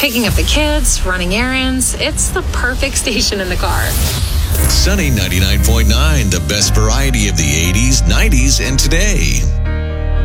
Picking up the kids, running errands, it's the perfect station in the car. Sunny 99.9, the best variety of the 80s, 90s, and today.